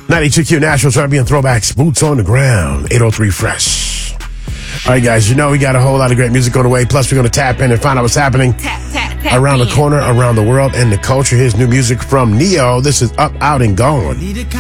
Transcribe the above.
92Q National Champion Throwbacks, Boots on the Ground, 803 Fresh. All right, guys, you know we got a whole lot of great music on the way. Plus, we're going to tap in and find out what's happening around the corner, around the world, and the culture. Here's new music from Neo. This is Up, Out, and Gone.